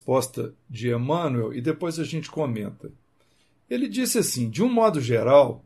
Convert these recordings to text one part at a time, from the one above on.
resposta de Emmanuel e depois a gente comenta. Ele disse assim: de um modo geral,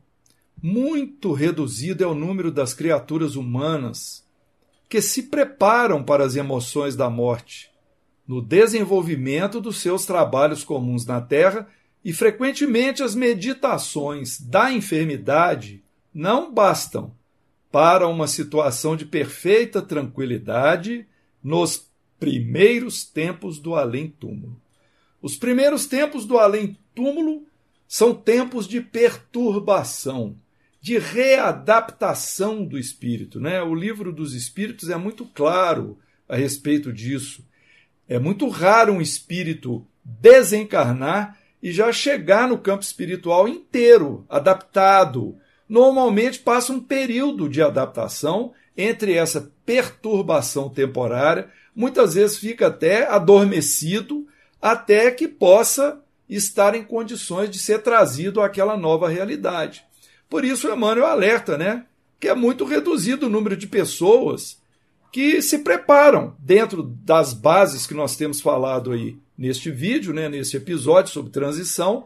muito reduzido é o número das criaturas humanas que se preparam para as emoções da morte, no desenvolvimento dos seus trabalhos comuns na Terra, e frequentemente as meditações da enfermidade não bastam para uma situação de perfeita tranquilidade nos primeiros tempos do além-túmulo. Os primeiros tempos do além-túmulo são tempos de perturbação, de readaptação do espírito, né? O Livro dos Espíritos é muito claro a respeito disso. É muito raro um espírito desencarnar e já chegar no campo espiritual inteiro, adaptado. Normalmente passa um período de adaptação entre essa perturbação temporária, muitas vezes fica até adormecido, até que possa estar em condições de ser trazido àquela nova realidade. Por isso Emmanuel alerta, né, que é muito reduzido o número de pessoas que se preparam dentro das bases que nós temos falado aí neste vídeo, né, nesse episódio sobre transição,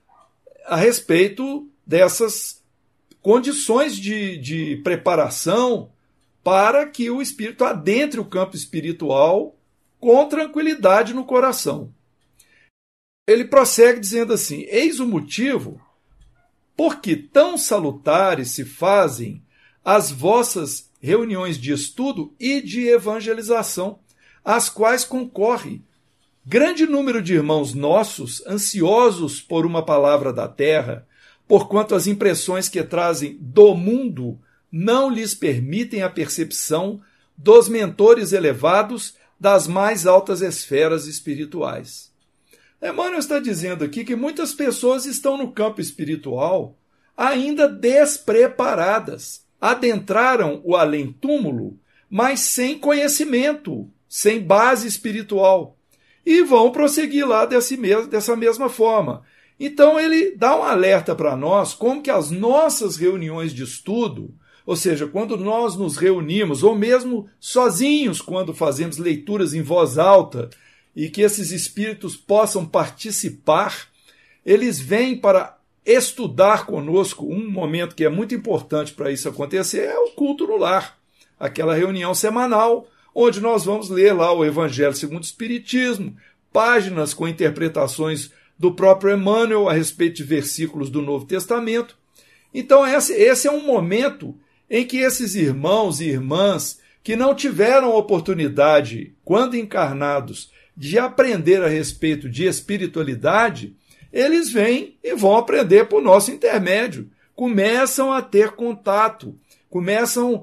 a respeito dessas condições de preparação para que o espírito adentre o campo espiritual com tranquilidade no coração. Ele prossegue dizendo assim: eis o motivo por que tão salutares se fazem as vossas reuniões de estudo e de evangelização, às quais concorre grande número de irmãos nossos ansiosos por uma palavra da terra, porquanto as impressões que trazem do mundo não lhes permitem a percepção dos mentores elevados das mais altas esferas espirituais. Emmanuel está dizendo aqui que muitas pessoas estão no campo espiritual ainda despreparadas, adentraram o além-túmulo, mas sem conhecimento, sem base espiritual, e vão prosseguir lá dessa mesma forma. Então ele dá um alerta para nós como que as nossas reuniões de estudo, ou seja, quando nós nos reunimos, ou mesmo sozinhos, quando fazemos leituras em voz alta, e que esses espíritos possam participar, eles vêm para estudar conosco. Um momento que é muito importante para isso acontecer é o culto no lar, aquela reunião semanal, onde nós vamos ler lá o Evangelho segundo o Espiritismo, páginas com interpretações do próprio Emmanuel a respeito de versículos do Novo Testamento. Então esse é um momento em que esses irmãos e irmãs que não tiveram oportunidade, quando encarnados, de aprender a respeito de espiritualidade, eles vêm e vão aprender por nosso intermédio. Começam a ter contato, começam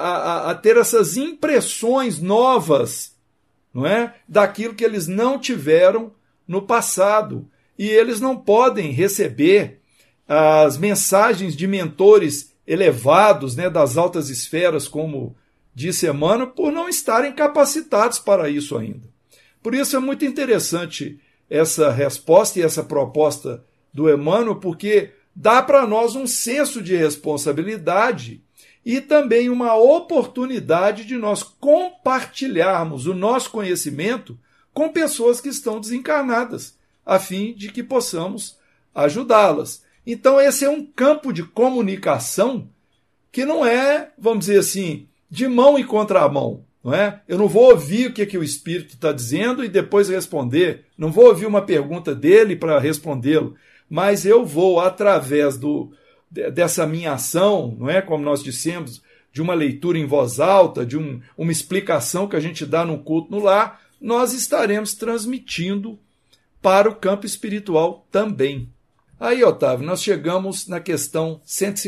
a ter essas impressões novas, não é? Daquilo que eles não tiveram no passado. E eles não podem receber as mensagens de mentores elevados, né, das altas esferas, como disse Emmanuel, por não estarem capacitados para isso ainda. Por isso é muito interessante essa resposta e essa proposta do Emmanuel, porque dá para nós um senso de responsabilidade e também uma oportunidade de nós compartilharmos o nosso conhecimento com pessoas que estão desencarnadas, a fim de que possamos ajudá-las. Então esse é um campo de comunicação que não é, vamos dizer assim, de mão e contramão. Não é? Eu não vou ouvir o que o Espírito está dizendo e depois responder. Não vou ouvir uma pergunta dele para respondê-lo. Mas eu vou, através dessa minha ação, não é? Como nós dissemos, de uma leitura em voz alta, de uma explicação que a gente dá no culto no lar, nós estaremos transmitindo para o campo espiritual também. Aí, Otávio, nós chegamos na questão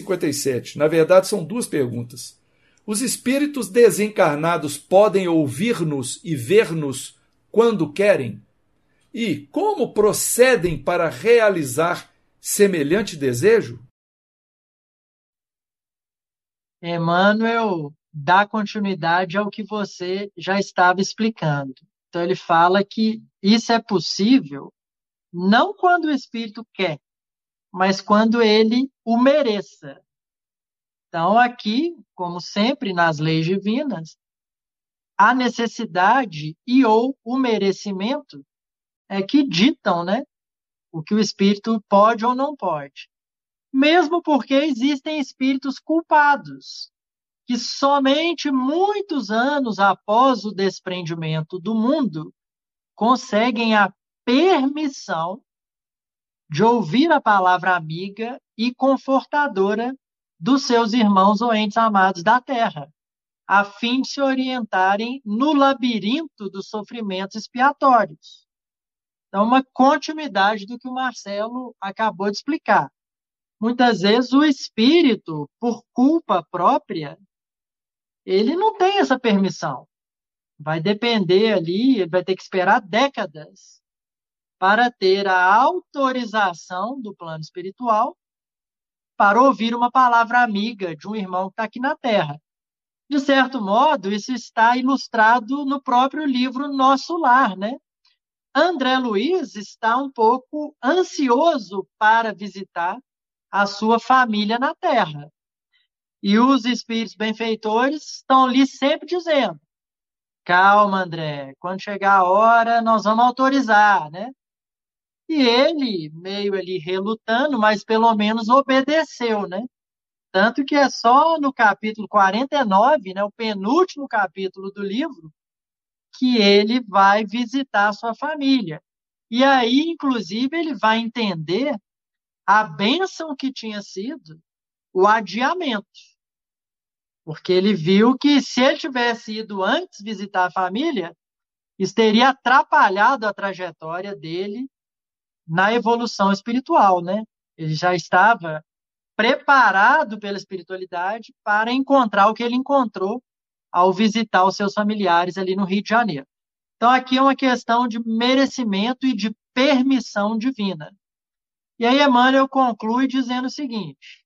157. Na verdade, são duas perguntas. Os espíritos desencarnados podem ouvir-nos e ver-nos quando querem? E como procedem para realizar semelhante desejo? Emmanuel dá continuidade ao que você já estava explicando. Então, ele fala que isso é possível não quando o espírito quer, mas quando ele o mereça. Então, aqui, como sempre nas leis divinas, a necessidade e ou o merecimento que ditam, né, o que o espírito pode ou não pode. Mesmo porque existem espíritos culpados, que somente muitos anos após o desprendimento do mundo conseguem a permissão de ouvir a palavra amiga e confortadora dos seus irmãos ou entes amados da terra, a fim de se orientarem no labirinto dos sofrimentos expiatórios. Então, uma continuidade do que o Marcelo acabou de explicar. Muitas vezes o espírito, por culpa própria, ele não tem essa permissão. Vai depender ali, ele vai ter que esperar décadas para ter a autorização do plano espiritual para ouvir uma palavra amiga de um irmão que está aqui na Terra. De certo modo, isso está ilustrado no próprio livro Nosso Lar, né? André Luiz está um pouco ansioso para visitar a sua família na Terra. E os espíritos benfeitores estão ali sempre dizendo: calma, André, quando chegar a hora, nós vamos autorizar, né? E ele, meio ali relutando, mas pelo menos obedeceu, né? Tanto que é só no capítulo 49, né, o penúltimo capítulo do livro, que ele vai visitar a sua família. E aí, inclusive, ele vai entender a bênção que tinha sido o adiamento. Porque ele viu que se ele tivesse ido antes visitar a família, isso teria atrapalhado a trajetória dele na evolução espiritual, né? Ele já estava preparado pela espiritualidade para encontrar o que ele encontrou ao visitar os seus familiares ali no Rio de Janeiro. Então, aqui é uma questão de merecimento e de permissão divina. E aí, Emmanuel conclui dizendo o seguinte: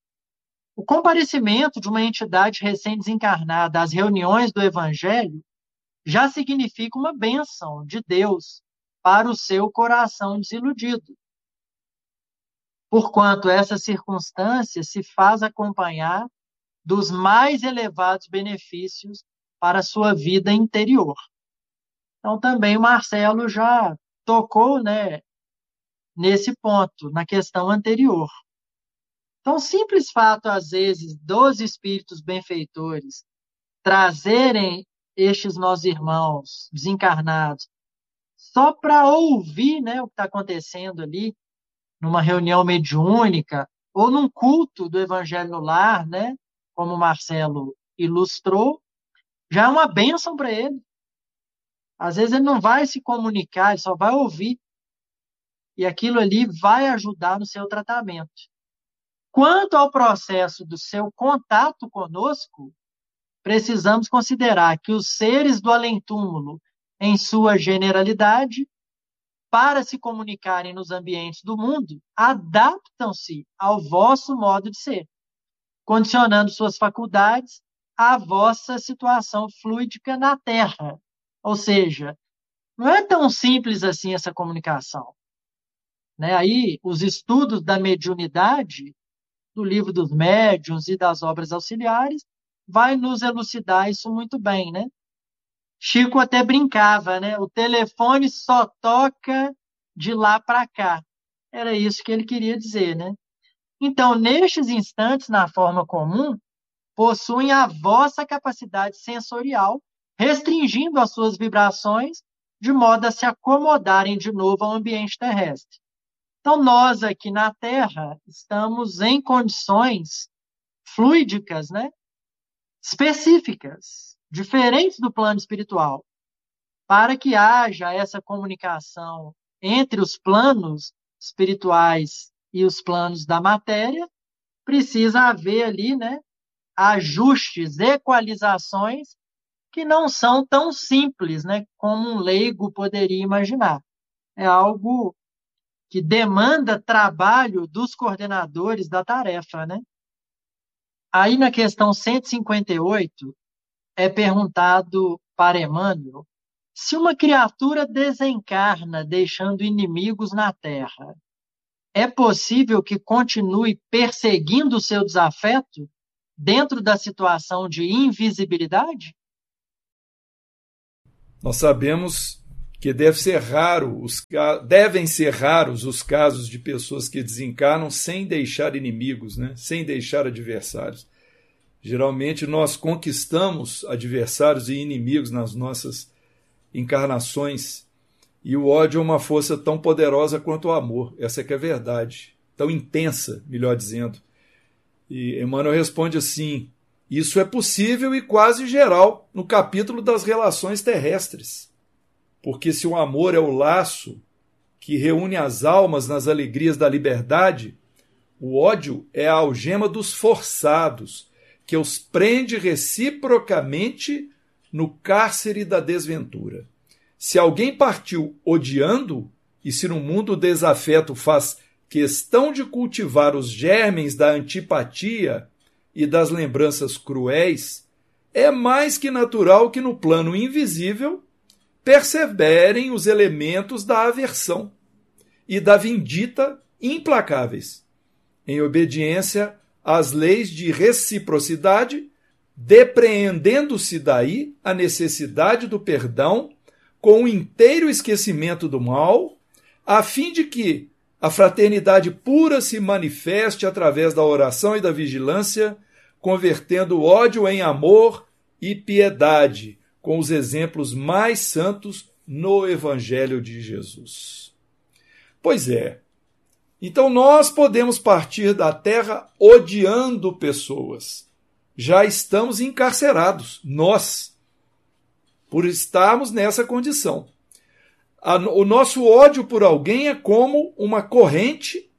o comparecimento de uma entidade recém-desencarnada às reuniões do Evangelho já significa uma bênção de Deus para o seu coração desiludido, porquanto essa circunstância se faz acompanhar dos mais elevados benefícios para a sua vida interior. Então, também o Marcelo já tocou, né, nesse ponto, na questão anterior. Então, o simples fato, às vezes, dos espíritos benfeitores trazerem estes nossos irmãos desencarnados só para ouvir, né, o que está acontecendo ali, numa reunião mediúnica ou num culto do Evangelho no Lar, né, como o Marcelo ilustrou, já é uma bênção para ele. Às vezes ele não vai se comunicar, ele só vai ouvir. E aquilo ali vai ajudar no seu tratamento. Quanto ao processo do seu contato conosco, precisamos considerar que os seres do além-túmulo, em sua generalidade, para se comunicarem nos ambientes do mundo, adaptam-se ao vosso modo de ser, condicionando suas faculdades à vossa situação fluídica na Terra. Ou seja, não é tão simples assim essa comunicação. Né? Aí, os estudos da mediunidade, do livro dos médiuns e das obras auxiliares, vai nos elucidar isso muito bem, né? Chico até brincava, né? O telefone só toca de lá para cá. Era isso que ele queria dizer, né? Então, nestes instantes, na forma comum, possuem a vossa capacidade sensorial, restringindo as suas vibrações de modo a se acomodarem de novo ao ambiente terrestre. Então, nós aqui na Terra estamos em condições fluídicas, né? Específicas, diferentes do plano espiritual, para que haja essa comunicação entre os planos espirituais e os planos da matéria, precisa haver ali, né, ajustes, equalizações que não são tão simples, né, como um leigo poderia imaginar. É algo que demanda trabalho dos coordenadores da tarefa, né? Aí na questão 158 é perguntado para Emmanuel se uma criatura desencarna deixando inimigos na Terra, é possível que continue perseguindo o seu desafeto dentro da situação de invisibilidade? Nós sabemos que devem ser raros os casos de pessoas que desencarnam sem deixar inimigos, né? Sem deixar adversários. Geralmente nós conquistamos adversários e inimigos nas nossas encarnações, e o ódio é uma força tão poderosa quanto o amor. Essa é que é a verdade, tão intensa, melhor dizendo. E Emmanuel responde assim: isso é possível e quase geral no capítulo das relações terrestres. Porque se o amor é o laço que reúne as almas nas alegrias da liberdade, o ódio é a algema dos forçados, que os prende reciprocamente no cárcere da desventura. Se alguém partiu odiando, e se no mundo o desafeto faz questão de cultivar os germes da antipatia e das lembranças cruéis, é mais que natural que no plano invisível perseverem os elementos da aversão e da vindita implacáveis, em obediência às leis de reciprocidade, depreendendo-se daí a necessidade do perdão com o inteiro esquecimento do mal, a fim de que a fraternidade pura se manifeste através da oração e da vigilância, convertendo o ódio em amor e piedade, com os exemplos mais santos no Evangelho de Jesus. Pois é. Então nós podemos partir da Terra odiando pessoas. Já estamos encarcerados, nós, por estarmos nessa condição. O nosso ódio por alguém é como uma corrente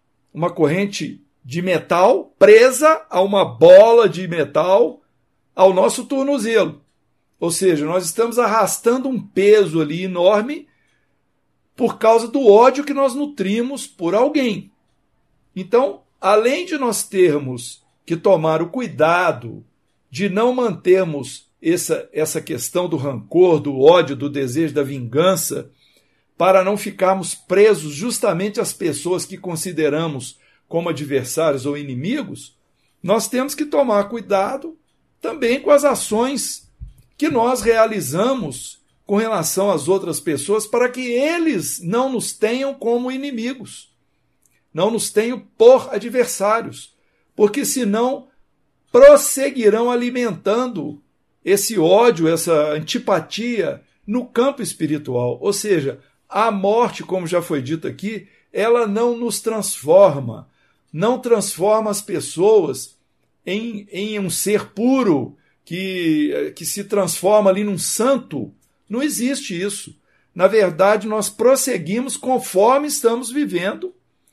de metal presa a uma bola de metal ao nosso tornozelo. Ou seja, nós estamos arrastando um peso ali enorme por causa do ódio que nós nutrimos por alguém. Então, além de nós termos que tomar o cuidado de não mantermos essa questão do rancor, do ódio, do desejo, da vingança, para não ficarmos presos justamente às pessoas que consideramos como adversários ou inimigos, nós temos que tomar cuidado também com as ações que nós realizamos com relação às outras pessoas, para que eles não nos tenham como inimigos, não nos tenham por adversários, porque senão prosseguirão alimentando esse ódio, essa antipatia no campo espiritual. Ou seja, a morte, como já foi dito aqui, ela não nos transforma, não transforma as pessoas em um ser puro que se transforma ali num santo. Não existe isso. Na verdade, nós prosseguimos conforme estamos vivendo.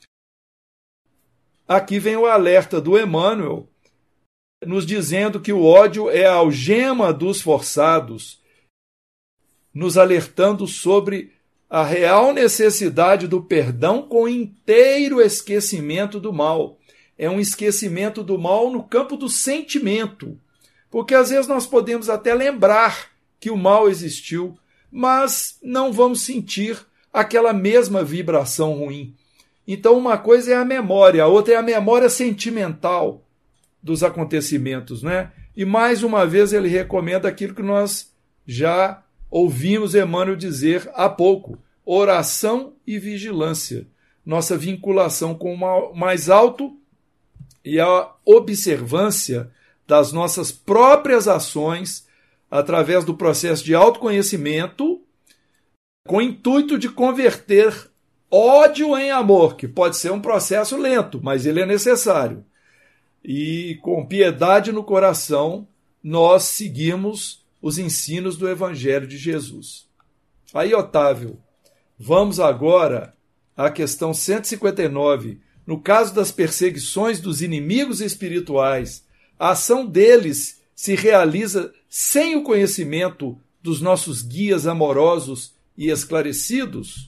Aqui vem o alerta do Emmanuel, nos dizendo que o ódio é a algema dos forçados, nos alertando sobre a real necessidade do perdão com inteiro esquecimento do mal. É um esquecimento do mal no campo do sentimento, porque às vezes nós podemos até lembrar que o mal existiu, mas não vamos sentir aquela mesma vibração ruim. Então, uma coisa é a memória, a outra é a memória sentimental dos acontecimentos, né? E mais uma vez ele recomenda aquilo que nós já ouvimos Emmanuel dizer há pouco: oração e vigilância, nossa vinculação com o mais alto e a observância das nossas próprias ações através do processo de autoconhecimento, com o intuito de converter ódio em amor, que pode ser um processo lento, mas ele é necessário. E com piedade no coração, nós seguimos os ensinos do Evangelho de Jesus. Aí, Otávio, vamos agora à questão 159. No caso das perseguições dos inimigos espirituais, a ação deles se realiza sem o conhecimento dos nossos guias amorosos e esclarecidos?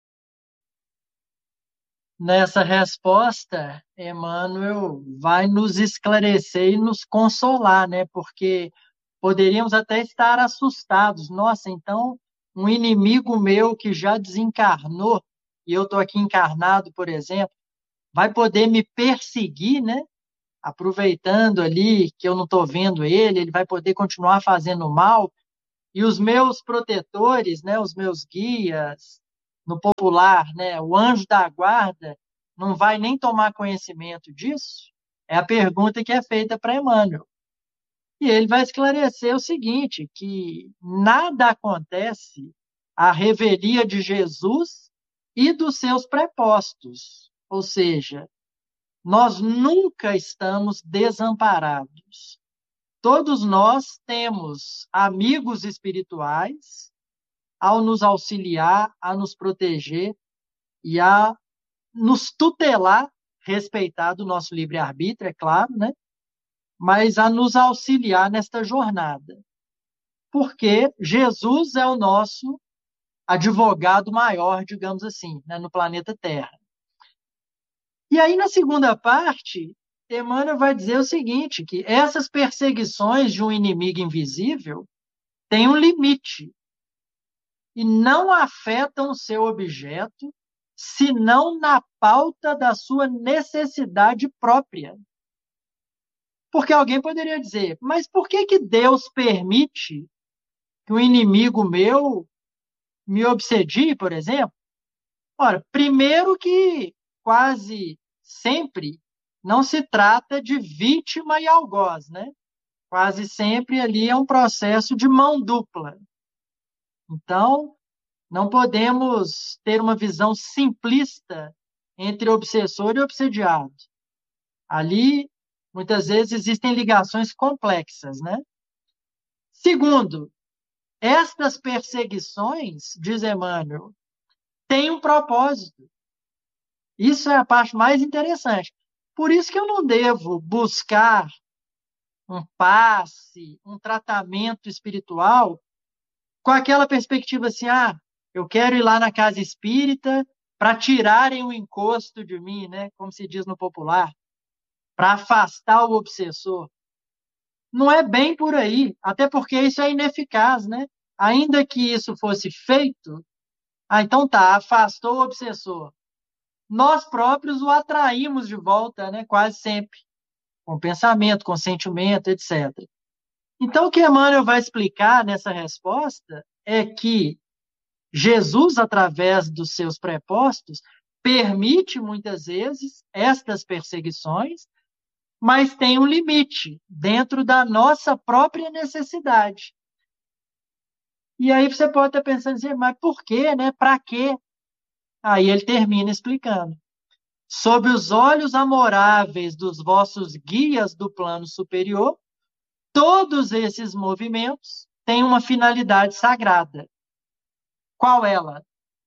Nessa resposta, Emmanuel vai nos esclarecer e nos consolar, né? Porque poderíamos até estar assustados. Nossa, então, um inimigo meu que já desencarnou, e eu estou aqui encarnado, por exemplo, vai poder me perseguir, né? Aproveitando ali que eu não estou vendo ele, ele vai poder continuar fazendo mal. e os meus protetores, né, os meus guias, no popular, né, o anjo da guarda, não vai nem tomar conhecimento disso? É a pergunta que é feita para Emmanuel. E ele vai esclarecer o seguinte, que nada acontece à revelia de Jesus e dos seus prepostos. Ou seja, nós nunca estamos desamparados. Todos nós temos amigos espirituais ao nos auxiliar, a nos proteger e a nos tutelar, respeitado o nosso livre-arbítrio, é claro, né? Mas a nos auxiliar nesta jornada. Porque Jesus é o nosso advogado maior, digamos assim, né, no planeta Terra. E aí, na segunda parte, Emmanuel vai dizer o seguinte, que essas perseguições de um inimigo invisível têm um limite e não afetam o seu objeto, senão na pauta da sua necessidade própria. Porque alguém poderia dizer, mas por que Deus permite que um inimigo meu me obsedie, por exemplo? Ora, primeiro que quase sempre não se trata de vítima e algoz, né? Quase sempre ali é um processo de mão dupla. Então, não podemos ter uma visão simplista entre obsessor e obsediado. Ali, muitas vezes, existem ligações complexas, né? Segundo, estas perseguições, diz Emmanuel, têm um propósito. Isso é a parte mais interessante. Por isso que eu não devo buscar um passe, um tratamento espiritual com aquela perspectiva assim, eu quero ir lá na casa espírita para tirarem o encosto de mim, né? Como se diz no popular, para afastar o obsessor. Não é bem por aí, até porque isso é ineficaz, né? Ainda que isso fosse feito, então tá, afastou o obsessor. Nós próprios o atraímos de volta, né? Quase sempre, com pensamento, com sentimento, etc. Então, o que Emmanuel vai explicar nessa resposta é que Jesus, através dos seus prepostos, permite muitas vezes estas perseguições, mas tem um limite dentro da nossa própria necessidade. E aí você pode estar pensando assim, mas por quê, né? Para quê? Aí ele termina explicando. Sob os olhos amoráveis dos vossos guias do plano superior, todos esses movimentos têm uma finalidade sagrada. Qual ela?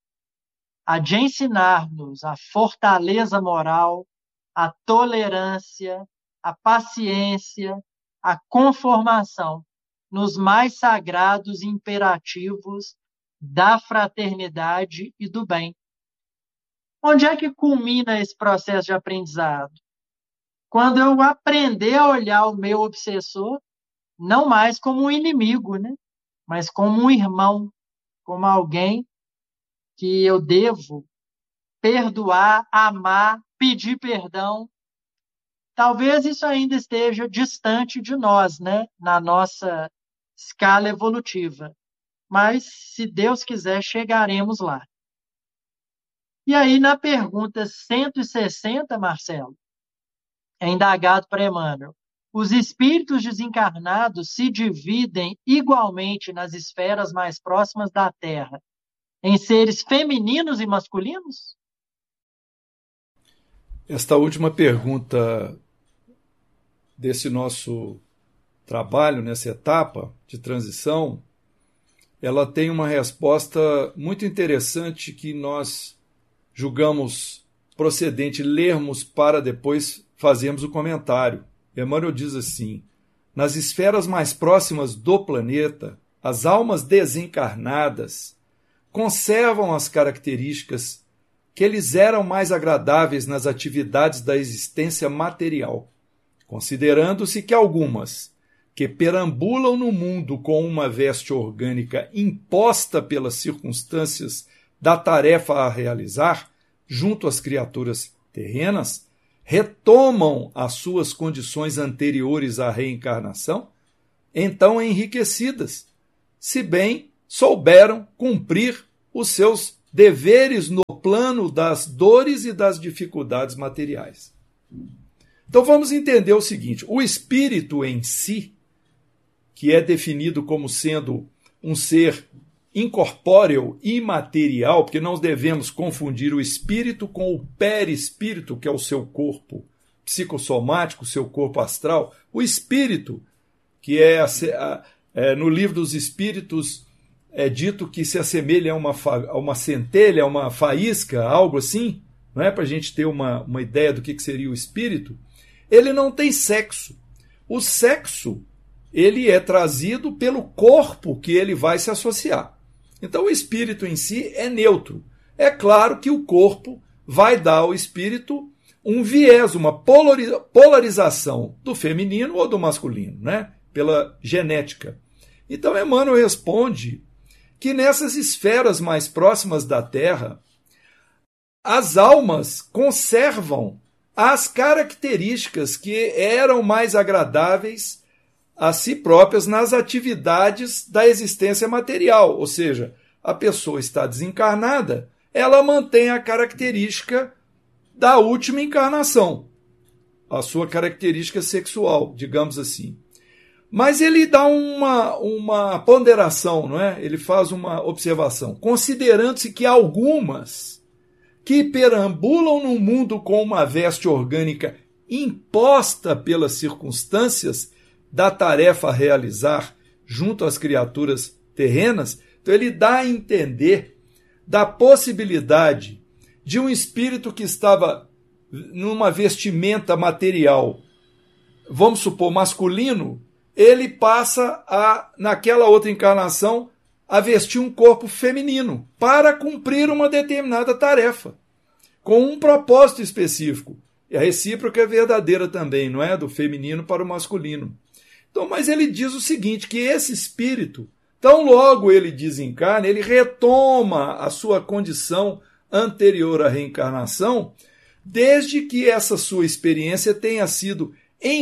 A de ensinar-nos a fortaleza moral, a tolerância, a paciência, a conformação nos mais sagrados imperativos da fraternidade e do bem. Onde é que culmina esse processo de aprendizado? Quando eu aprender a olhar o meu obsessor não mais como um inimigo, né? Mas como um irmão, como alguém que eu devo perdoar, amar, pedir perdão. Talvez isso ainda esteja distante de nós, né? Na nossa escala evolutiva. Mas, se Deus quiser, chegaremos lá. E aí, na pergunta 160, Marcelo, é indagado para Emmanuel. Os espíritos desencarnados se dividem igualmente nas esferas mais próximas da Terra, em seres femininos e masculinos? Esta última pergunta desse nosso trabalho, nessa etapa de transição, ela tem uma resposta muito interessante que nós julgamos procedente lermos para depois fazermos o comentário. Emmanuel diz assim: nas esferas mais próximas do planeta, as almas desencarnadas conservam as características que lhes eram mais agradáveis nas atividades da existência material, considerando-se que algumas, que perambulam no mundo com uma veste orgânica imposta pelas circunstâncias da tarefa a realizar, junto às criaturas terrenas, retomam as suas condições anteriores à reencarnação, então enriquecidas, se bem souberam cumprir os seus deveres no plano das dores e das dificuldades materiais. Então vamos entender o seguinte: o espírito em si, que é definido como sendo um ser incorpóreo, imaterial, porque não devemos confundir o espírito com o perispírito, que é o seu corpo psicossomático, o seu corpo astral. O espírito, que no livro dos Espíritos é dito que se assemelha a uma centelha, a uma faísca, algo assim, não é, para a gente ter uma ideia do que seria o espírito. Ele não tem sexo. O sexo, ele é trazido pelo corpo que ele vai se associar. Então o espírito em si é neutro. É claro que o corpo vai dar ao espírito um viés, uma polarização do feminino ou do masculino, né? Pela genética. Então Emmanuel responde que nessas esferas mais próximas da Terra, as almas conservam as características que eram mais agradáveis a si próprias nas atividades da existência material. Ou seja, a pessoa está desencarnada, ela mantém a característica da última encarnação, a sua característica sexual, digamos assim. Mas ele dá uma ponderação, não é? Ele faz uma observação, considerando-se que algumas que perambulam no mundo com uma veste orgânica imposta pelas circunstâncias da tarefa a realizar junto às criaturas terrenas, então ele dá a entender da possibilidade de um espírito que estava numa vestimenta material, vamos supor, masculino, ele passa naquela outra encarnação, a vestir um corpo feminino para cumprir uma determinada tarefa, com um propósito específico. E a recíproca é verdadeira também, não é? Do feminino para o masculino. Então, mas ele diz o seguinte, que esse espírito, tão logo ele desencarna, ele retoma a sua condição anterior à reencarnação, desde que essa sua experiência tenha sido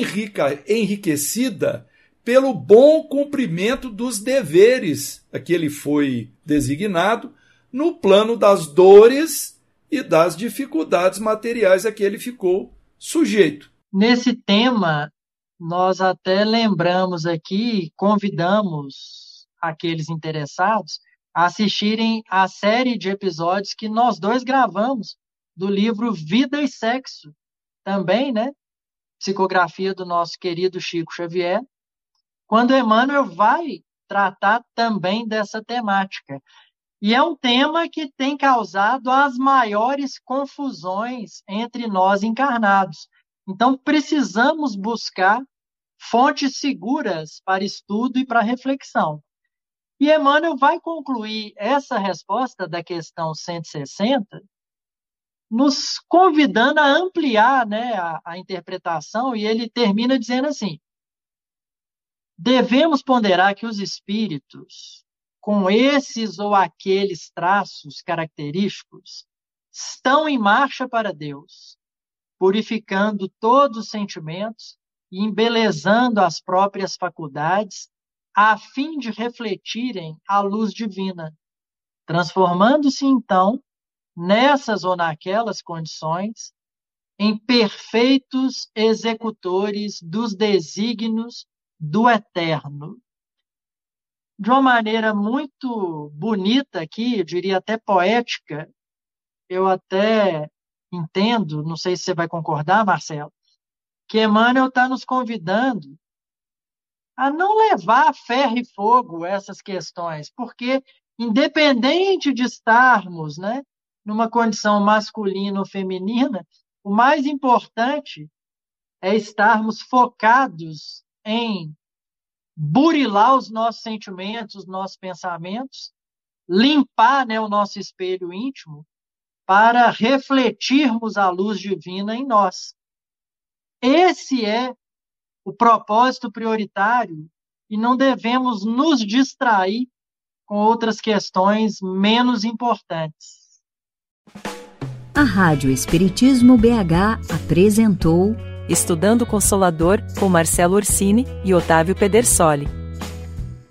enriquecida pelo bom cumprimento dos deveres a que ele foi designado no plano das dores e das dificuldades materiais a que ele ficou sujeito. Nesse tema, nós até lembramos aqui, convidamos aqueles interessados a assistirem a série de episódios que nós dois gravamos do livro Vida e Sexo, também, né? Psicografia do nosso querido Chico Xavier, quando Emmanuel vai tratar também dessa temática. E é um tema que tem causado as maiores confusões entre nós encarnados. Então, precisamos buscar fontes seguras para estudo e para reflexão. E Emmanuel vai concluir essa resposta da questão 160, nos convidando a ampliar, né, a interpretação, e ele termina dizendo assim: devemos ponderar que os espíritos, com esses ou aqueles traços característicos, estão em marcha para Deus, purificando todos os sentimentos e embelezando as próprias faculdades, a fim de refletirem a luz divina, transformando-se então, nessas ou naquelas condições, em perfeitos executores dos desígnios do eterno. De uma maneira muito bonita aqui, eu diria até poética, eu até entendo, não sei se você vai concordar, Marcelo, que Emmanuel está nos convidando a não levar a ferro e fogo essas questões, porque independente de estarmos, né, numa condição masculina ou feminina, o mais importante é estarmos focados em burilar os nossos sentimentos, os nossos pensamentos, limpar, né, o nosso espelho íntimo, para refletirmos a luz divina em nós. Esse é o propósito prioritário e não devemos nos distrair com outras questões menos importantes. A Rádio Espiritismo BH apresentou Estudando Consolador com Marcelo Orsini e Otávio Pedersoli.